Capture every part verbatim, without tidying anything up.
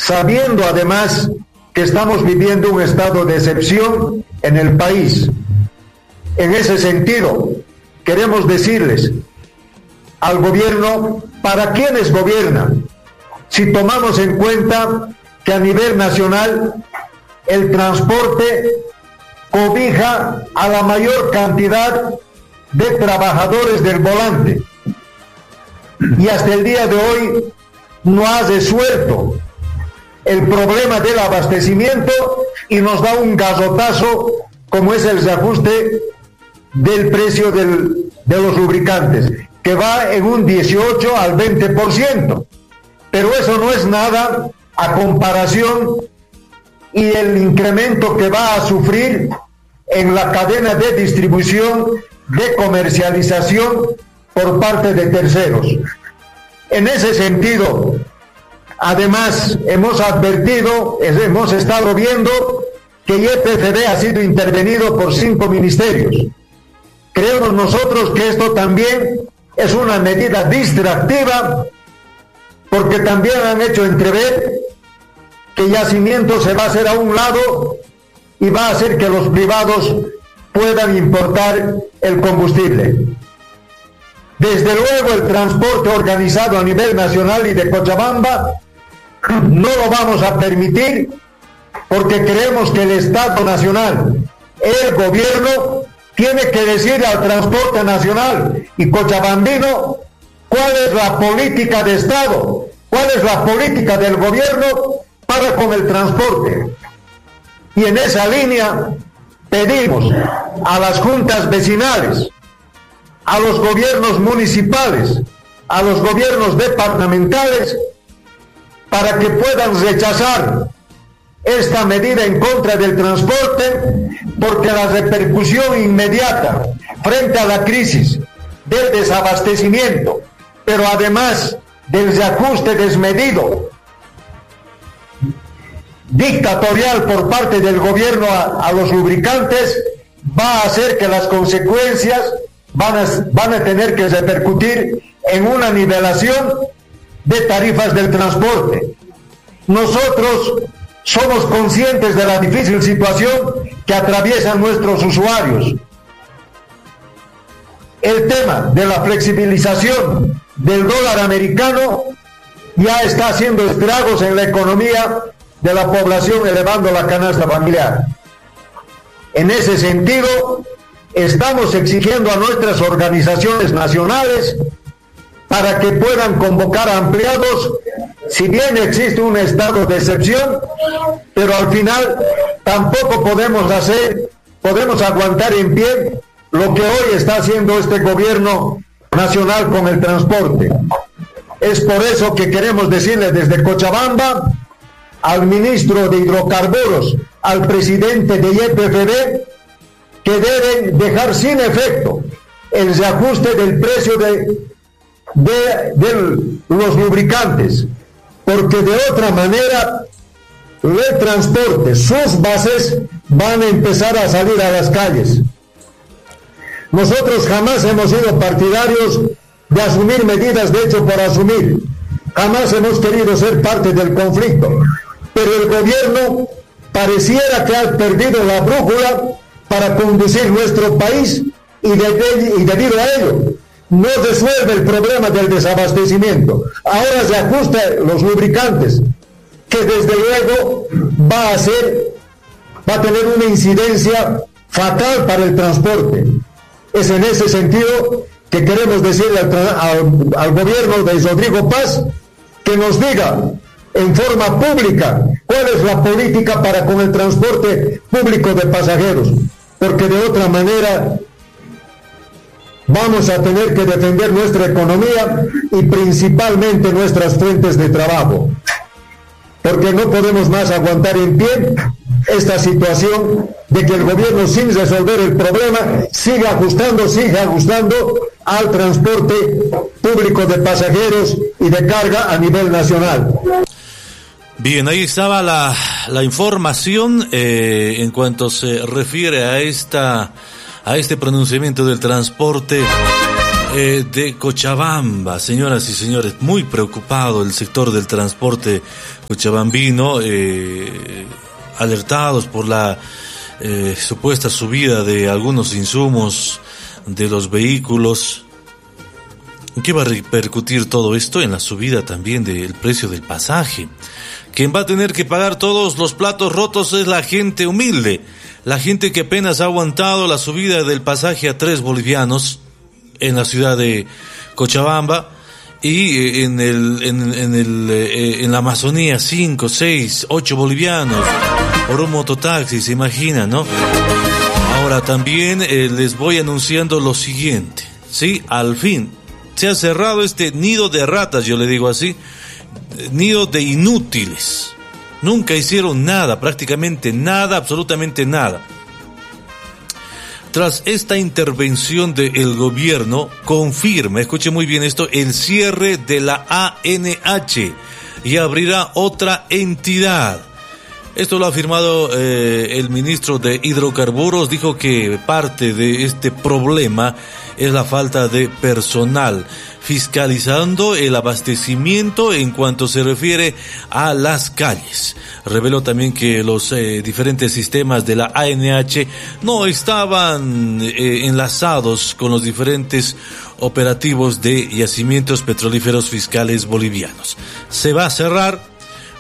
sabiendo además que estamos viviendo un estado de excepción en el país. En ese sentido, queremos decirles al gobierno, ¿para quiénes gobiernan? Si tomamos en cuenta que a nivel nacional el transporte cobija a la mayor cantidad de trabajadores del volante y hasta el día de hoy no ha resuelto el problema del abastecimiento y nos da un gasotazo como es el reajuste del precio del, de los lubricantes, que va en un dieciocho al veinte por ciento, pero eso no es nada a comparación y el incremento que va a sufrir en la cadena de distribución, de comercialización por parte de terceros. En ese sentido, además, hemos advertido, hemos estado viendo que Y P F B ha sido intervenido por cinco ministerios. Creemos nosotros que esto también es una medida distractiva, porque también han hecho entrever que Yacimiento se va a hacer a un lado y va a hacer que los privados puedan importar el combustible. Desde luego, el transporte organizado a nivel nacional y de Cochabamba no lo vamos a permitir, porque creemos que el Estado Nacional, el gobierno, tiene que decir al transporte nacional y cochabambino cuál es la política de Estado, cuál es la política del gobierno para con el transporte. Y en esa línea pedimos a las juntas vecinales, a los gobiernos municipales, a los gobiernos departamentales, para que puedan rechazar esta medida en contra del transporte, porque la repercusión inmediata frente a la crisis del desabastecimiento, pero además del reajuste desmedido, dictatorial por parte del gobierno a, a los lubricantes, va a hacer que las consecuencias van a, van a tener que repercutir en una nivelación de tarifas del transporte. Nosotros somos conscientes de la difícil situación que atraviesan nuestros usuarios. El tema de la flexibilización del dólar americano ya está haciendo estragos en la economía de la población, elevando la canasta familiar. En ese sentido, estamos exigiendo a nuestras organizaciones nacionales para que puedan convocar a empleados, si bien existe un estado de excepción, pero al final tampoco podemos hacer, podemos aguantar en pie lo que hoy está haciendo este gobierno nacional con el transporte. Es por eso que queremos decirle desde Cochabamba al ministro de Hidrocarburos, al presidente de Y P F B, que deben dejar sin efecto el reajuste del precio de, de, de los lubricantes, porque de otra manera el transporte, sus bases van a empezar a salir a las calles. Nosotros jamás hemos sido partidarios de asumir medidas de hecho por asumir, jamás hemos querido ser parte del conflicto, pero el gobierno pareciera que ha perdido la brújula para conducir nuestro país y, de, y debido a ello no resuelve el problema del desabastecimiento. Ahora se ajusta los lubricantes, que desde luego va a ser, va a tener una incidencia fatal para el transporte. Es en ese sentido que queremos decirle al, al, al gobierno de Rodrigo Paz que nos diga en forma pública cuál es la política para con el transporte público de pasajeros, porque de otra manera vamos a tener que defender nuestra economía y principalmente nuestras fuentes de trabajo, porque no podemos más aguantar en pie esta situación de que el gobierno, sin resolver el problema, sigue ajustando, sigue ajustando al transporte público de pasajeros y de carga a nivel nacional. Bien, ahí estaba la, la información eh, en cuanto se refiere a esta a este pronunciamiento del transporte eh, de Cochabamba, señoras y señores, muy preocupado el sector del transporte cochabambino, eh, alertados por la eh, supuesta subida de algunos insumos de los vehículos. ¿Qué va a repercutir todo esto? En la subida también del precio del pasaje. Quien va a tener que pagar todos los platos rotos es la gente humilde, la gente que apenas ha aguantado la subida del pasaje a tres bolivianos en la ciudad de Cochabamba, y en el en, en el eh, en la Amazonía cinco, seis, ocho bolivianos por un mototaxi, se imagina, ¿no? Ahora también eh, les voy anunciando lo siguiente, ¿sí? Al fin se ha cerrado este nido de ratas, yo le digo así, nido de inútiles. Nunca hicieron nada, prácticamente nada, absolutamente nada. Tras esta intervención del gobierno, confirma, escuche muy bien esto, el cierre de la A N H y abrirá otra entidad. Esto lo ha afirmado eh, el ministro de Hidrocarburos. Dijo que parte de este problema es la falta de personal, fiscalizando el abastecimiento en cuanto se refiere a las calles. Reveló también que los eh, diferentes sistemas de la A N H no estaban eh, enlazados con los diferentes operativos de yacimientos petrolíferos fiscales bolivianos. Se va a cerrar.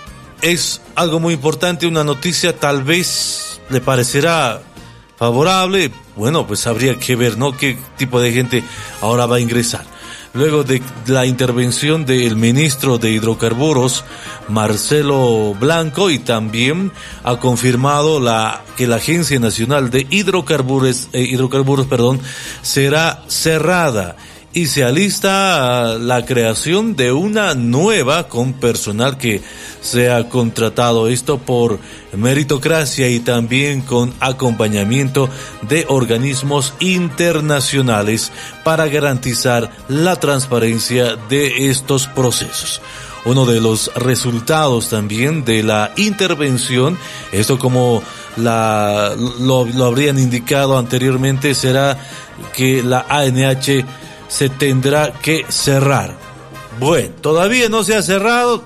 Es algo muy importante, una noticia, tal vez le parecerá favorable. Bueno, pues habría que ver, ¿no?, qué tipo de gente ahora va a ingresar. Luego de la intervención del ministro de Hidrocarburos, Marcelo Blanco, y también ha confirmado la que la Agencia Nacional de Hidrocarburos, eh, hidrocarburos, perdón, será cerrada. Y se alista la creación de una nueva con personal que sea contratado, esto por meritocracia y también con acompañamiento de organismos internacionales para garantizar la transparencia de estos procesos. Uno de los resultados también de la intervención, esto como la lo, lo habrían indicado anteriormente, será que la A N H se tendrá que cerrar. Bueno, todavía no se ha cerrado.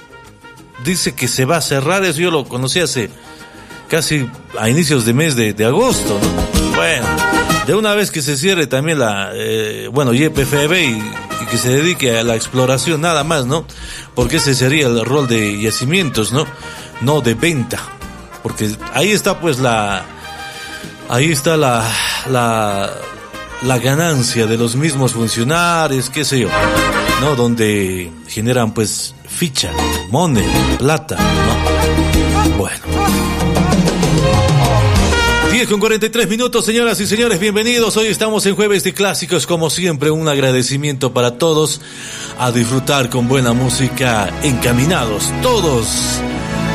Dice que se va a cerrar, eso yo lo conocí hace casi a inicios de mes de, de agosto, ¿no? Bueno, de una vez que se cierre también la, eh, bueno, Y P F B y, y que se dedique a la exploración nada más, ¿no? Porque ese sería el rol de yacimientos, ¿no? No de venta. Porque ahí está pues la, ahí está la, la, la ganancia de los mismos funcionarios, qué sé yo, ¿no? Donde generan pues ficha, money, plata, ¿no? Bueno. diez con cuarenta y tres minutos, señoras y señores, bienvenidos. Hoy estamos en Jueves de Clásicos, como siempre, un agradecimiento para todos a disfrutar con buena música, encaminados todos